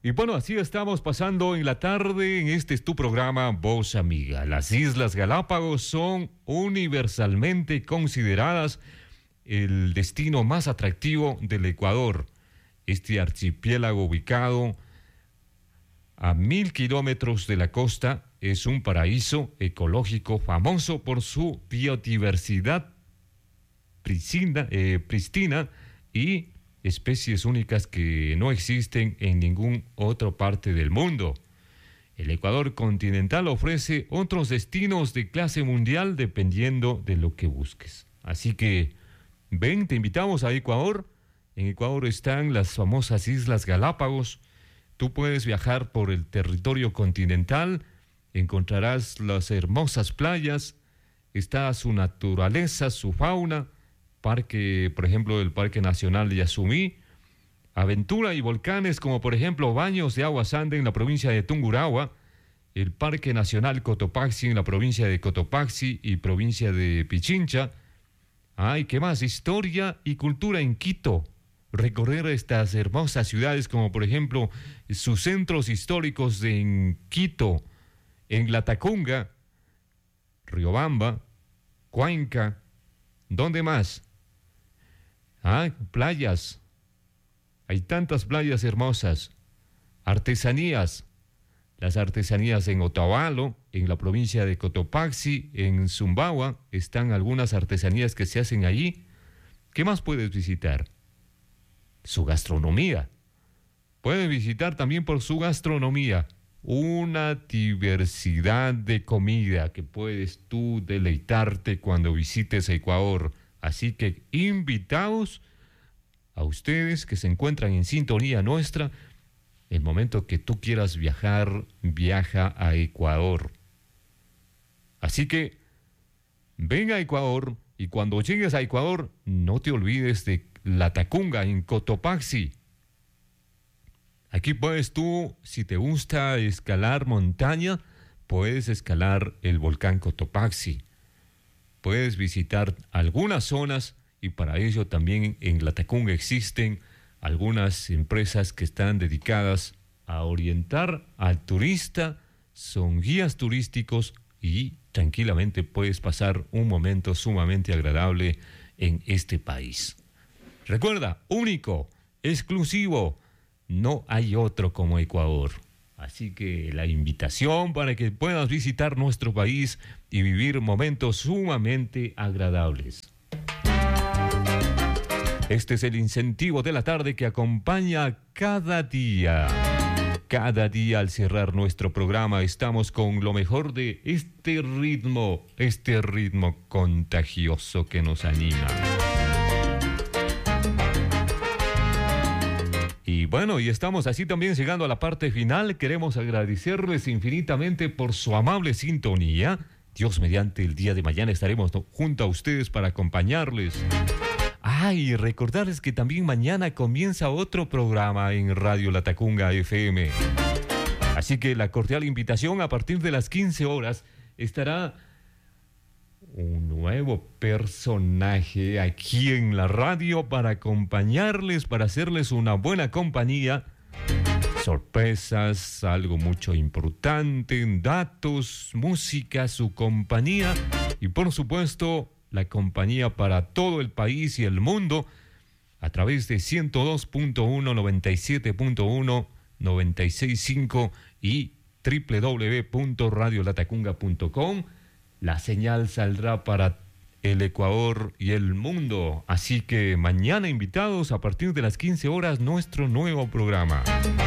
Y bueno, así estamos pasando en la tarde en este es tu programa Voz Amiga. Las Islas Galápagos son universalmente consideradas el destino más atractivo del Ecuador. Este archipiélago ubicado a 1.000 kilómetros de la costa es un paraíso ecológico famoso por su biodiversidad pristina y especies únicas que no existen en ninguna otra parte del mundo. El Ecuador continental ofrece otros destinos de clase mundial dependiendo de lo que busques. Así que ven, te invitamos a Ecuador. En Ecuador están las famosas Islas Galápagos. Tú puedes viajar por el territorio continental, encontrarás las hermosas playas, está su naturaleza, su fauna, parque, por ejemplo, el Parque Nacional de Yasumí, aventura y volcanes como por ejemplo Baños de Agua Santa en la provincia de Tungurahua, el Parque Nacional Cotopaxi en la provincia de Cotopaxi y provincia de Pichincha. Ay, ¿qué más? Historia y cultura en Quito. Recorrer estas hermosas ciudades como por ejemplo sus centros históricos en Quito, en Latacunga, Riobamba, Cuenca. ¿Dónde más? Playas. Hay tantas playas hermosas. Artesanías. Las artesanías en Otavalo, en la provincia de Cotopaxi, en Sumbawa, están algunas artesanías que se hacen allí. ¿Qué más puedes visitar? Su gastronomía. Puedes visitar también por su gastronomía una diversidad de comida que puedes tú deleitarte cuando visites Ecuador. Así que invitaos a ustedes que se encuentran en sintonía nuestra. El momento que tú quieras viajar, viaja a Ecuador. Así que ven a Ecuador y cuando llegues a Ecuador no te olvides de Latacunga en Cotopaxi. Aquí puedes tú, si te gusta escalar montaña, puedes escalar el volcán Cotopaxi. Puedes visitar algunas zonas y para ello también en Latacunga existen algunas empresas que están dedicadas a orientar al turista, son guías turísticos y tranquilamente puedes pasar un momento sumamente agradable en este país. Recuerda, único, exclusivo, no hay otro como Ecuador. Así que la invitación para que puedas visitar nuestro país y vivir momentos sumamente agradables. Este es el incentivo de la tarde que acompaña cada día. Cada día al cerrar nuestro programa estamos con lo mejor de este ritmo contagioso que nos anima. Y bueno, y estamos así también llegando a la parte final. Queremos agradecerles infinitamente por su amable sintonía. Dios mediante, el día de mañana estaremos junto a ustedes para acompañarles. Y recordarles que también mañana comienza otro programa en Radio Latacunga FM. Así que la cordial invitación, a partir de las 15 horas estará un nuevo personaje aquí en la radio para acompañarles, para hacerles una buena compañía. Sorpresas, algo mucho importante, datos, música, su compañía y por supuesto la compañía para todo el país y el mundo a través de 102.1, 97.1, 96.5 y www.radiolatacunga.com. La señal saldrá para el Ecuador y el mundo. Así que mañana invitados a partir de las 15 horas nuestro nuevo programa.